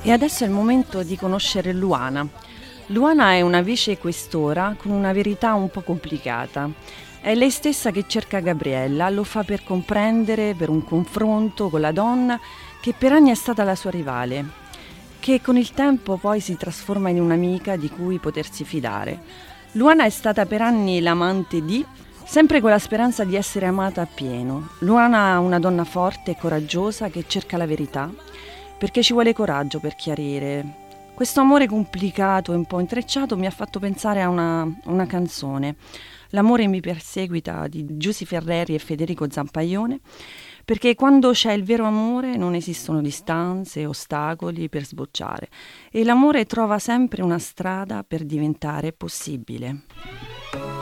E adesso è il momento di conoscere Luana. Luana è una vicequestora con una verità un po' complicata. È lei stessa che cerca Gabriella, lo fa per comprendere, per un confronto con la donna che per anni è stata la sua rivale, che con il tempo poi si trasforma in un'amica di cui potersi fidare. Luana è stata per anni l'amante di, sempre con la speranza di essere amata appieno. Luana è una donna forte e coraggiosa che cerca la verità, perché ci vuole coraggio per chiarire. Questo amore complicato e un po' intrecciato mi ha fatto pensare a una canzone, L'amore mi perseguita di Giusy Ferreri e Federico Zampaglione, perché quando c'è il vero amore non esistono distanze, ostacoli per sbocciare e l'amore trova sempre una strada per diventare possibile.